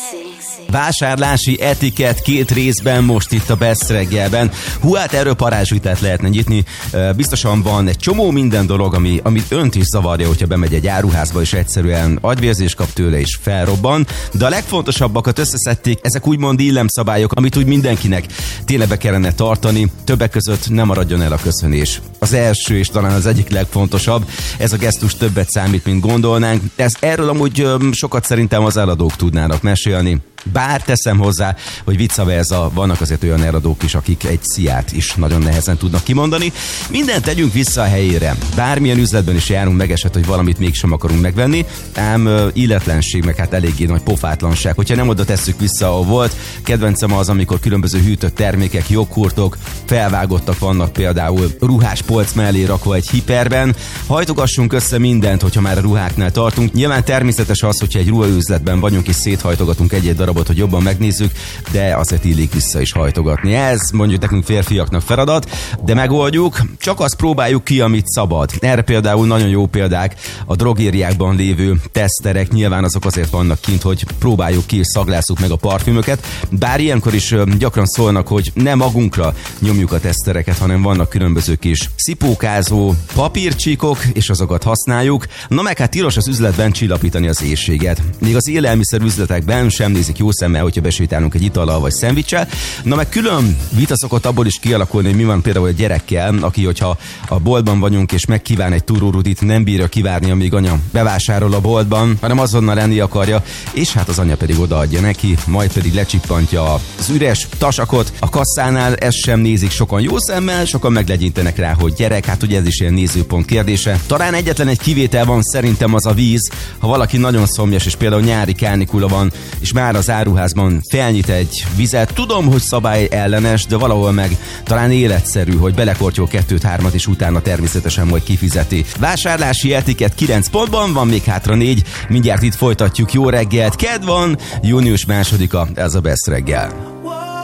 Vásárlási etikett 2 részben most itt a Best reggelben. Hát erről parázsvitát lehetne nyitni. Biztosan van egy csomó minden dolog, amit önt is zavarja, hogyha bemegy egy áruházba, és egyszerűen agyvérzés kap tőle és felrobban. De a legfontosabbakat összeszedték, ezek úgymond illemszabályok, amit úgy mindenkinek tényleg be kellene tartani. Többek között nem maradjon el a köszönés. Az első és talán az egyik legfontosabb, ez a gesztus többet számít, mint gondolnánk. Erről amúgy sokat szerintem az eladók tudnának mesélni. Bár teszem hozzá, hogy vice versa, vannak azért olyan eladók is, akik egy sziát is nagyon nehezen tudnak kimondani. Mindent tegyünk vissza a helyére. Bármilyen üzletben is járunk, megesett, hogy valamit mégsem akarunk megvenni, ám illetlenség, meg hát eléggé nagy pofátlanság. Hogyha nem oda tesszük vissza, ahol volt. Kedvencem az, amikor különböző hűtött termékek, joghurtok felvágottak vannak például ruhás polc mellé rakva egy hiperben. Hajtogassunk össze mindent, hogyha már a ruháknál tartunk. Nyilván természetes az, hogyha egy ruhaüzletben vagyunk és széthajtogatunk egy-egy darabot, hogy jobban megnézzük, de azért illik vissza is hajtogatni. Ez mondjuk nekünk férfiaknak feladat, de megoldjuk, csak azt próbáljuk ki, amit szabad. Erre például nagyon jó példák a drogériákban lévő teszterek, nyilván azok azért vannak kint, hogy próbáljuk ki és szaglásszuk meg a parfümöket, bár ilyenkor is gyakran szólnak, hogy nem magunkra nyomjuk a tesztereket, hanem vannak különböző kis szipókázó papírcsíkok, és azokat használjuk. Na meg hát tilos az üzletben csillapítani az éhséget. Még az élelmiszer üzletekben sem nézik jó szemmel, hogyha besétálunk egy itallal vagy szendvicsel. Na meg külön vita szokott abból is kialakulni, hogy mi van például egy gyerekkel, aki, hogyha a boltban vagyunk és megkíván egy turórudit, nem bírja kivárni, amíg anya bevásárol a boltban, hanem azonnal enni akarja, és hát az anya pedig odaadja neki, majd pedig lecsippantja az üres tasakot. A kasszánál ezt sem nézik sokan jó szemmel, sokan meglegyintenek rá, hogy gyerek, hát ugye ez is ilyen nézőpont kérdése. Talán egyetlen egy kivétel van, szerintem az a víz. Ha valaki nagyon szomjas, és például nyári kánikula van, és már az áruházban felnyit egy vizet. Tudom, hogy szabály ellenes, de valahol meg talán életszerű, hogy belekortyol 2-3 és utána természetesen majd kifizeti. Vásárlási etikett 9 pontban, van még hátra 4, mindjárt itt folytatjuk. Jó reggelt, kedd van, június 2-a, ez a Best reggel.